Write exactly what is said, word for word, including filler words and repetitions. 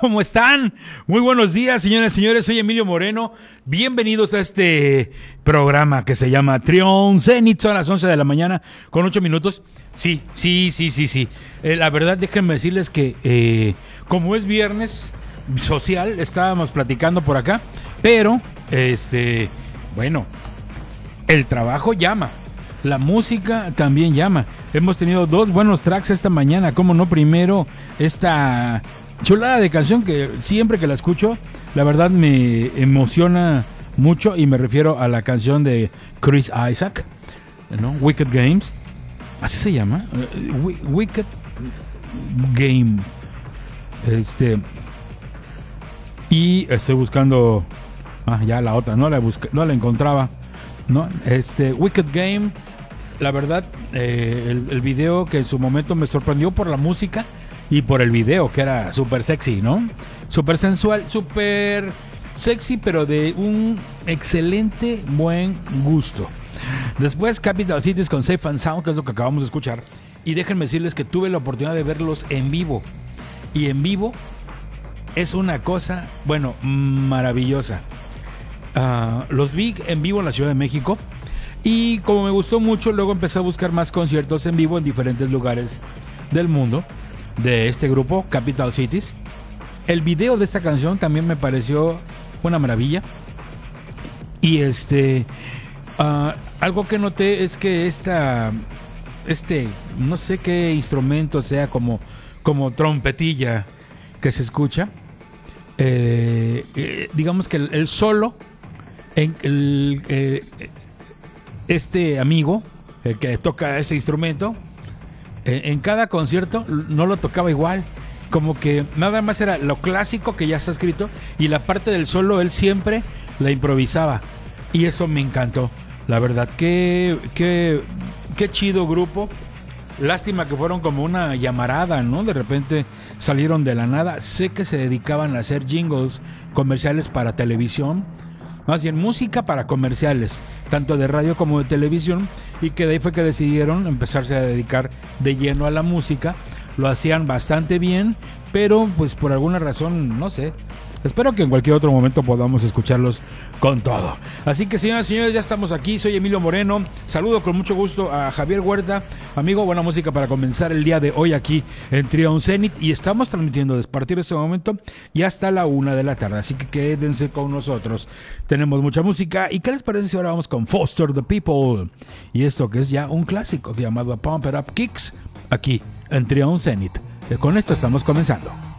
¿cómo están? Muy buenos días, señoras y señores. Soy Emilio Moreno. Bienvenidos a este programa que se llama Trión Zenit. Son las once de la mañana con ocho minutos. Sí, sí, sí, sí, sí. Eh, la verdad, déjenme decirles que eh, como es viernes social, estábamos platicando por acá, pero, este, bueno, el trabajo llama. La música también llama. Hemos tenido dos buenos tracks esta mañana. Como no, primero esta chulada de canción que siempre que la escucho, la verdad me emociona mucho. Y me refiero a la canción de Chris Isaak, ¿no? Wicked Games. Así se llama. Wicked Game. Este. Y estoy buscando. Ah, ya la otra. No la busqué, no la encontraba. No, este Wicked Game. La verdad, eh, el, el video que en su momento me sorprendió por la música y por el video, que era súper sexy, ¿no? Súper sensual, súper sexy, pero de un excelente buen gusto. Después Capital Cities con Safe and Sound, que es lo que acabamos de escuchar. Y déjenme decirles que tuve la oportunidad de verlos en vivo. Y en vivo es una cosa, bueno, maravillosa. Uh, los vi en vivo en la Ciudad de México. Y como me gustó mucho, luego empecé a buscar más conciertos en vivo en diferentes lugares del mundo de este grupo, Capital Cities. El video de esta canción también me pareció una maravilla. Y este uh, algo que noté es que esta este no sé qué instrumento sea, como como trompetilla que se escucha, eh, eh, digamos que el, el solo en el eh, este amigo, el que toca ese instrumento, eh, en cada concierto no lo tocaba igual. Como que nada más era lo clásico que ya está escrito, y la parte del solo él siempre la improvisaba. Y eso me encantó. La verdad, qué, qué, qué chido grupo. Lástima que fueron como una llamarada, ¿no? De repente salieron de la nada. Sé que se dedicaban a hacer jingles comerciales para televisión. Más bien música para comerciales, tanto de radio como de televisión, y que de ahí fue que decidieron empezarse a dedicar de lleno a la música. Lo hacían bastante bien, pero pues por alguna razón, no sé. Espero que en cualquier otro momento podamos escucharlos con todo. Así que, señoras y señores, ya estamos aquí. Soy Emilio Moreno. Saludo con mucho gusto a Javier Huerta. Amigo, buena música para comenzar el día de hoy aquí en Trión Zenit. Y estamos transmitiendo desde a partir de este momento y hasta la una de la tarde. Así que quédense con nosotros. Tenemos mucha música. ¿Y qué les parece si ahora vamos con Foster the People? Y esto que es ya un clásico llamado Pump It Up Kicks, aquí en Trión Zenit. Con esto estamos comenzando.